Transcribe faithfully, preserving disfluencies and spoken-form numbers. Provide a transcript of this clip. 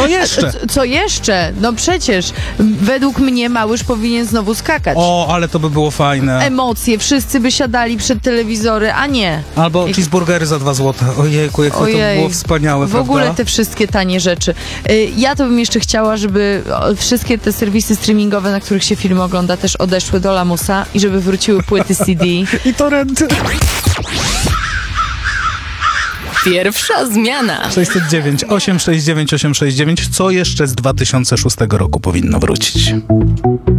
Co jeszcze? Co, co jeszcze? No przecież według mnie Małysz powinien znowu skakać. O, ale to by było fajne. Emocje, wszyscy by siadali przed telewizory, a nie. Albo Jak... cheeseburgery za dwa złote. Ojejku, jak Ojej. to było wspaniałe, W prawda? ogóle te wszystkie tanie rzeczy. Y, Ja to bym jeszcze chciała, żeby o, wszystkie te serwisy streamingowe, na których się filmy ogląda, też odeszły do lamusa i żeby wróciły płyty C D. I torenty. Pierwsza zmiana. sześćset dziewięć, osiemset sześćdziesiąt dziewięć, osiemset sześćdziesiąt dziewięć. Co jeszcze z dwa tysiące szóstego roku powinno wrócić?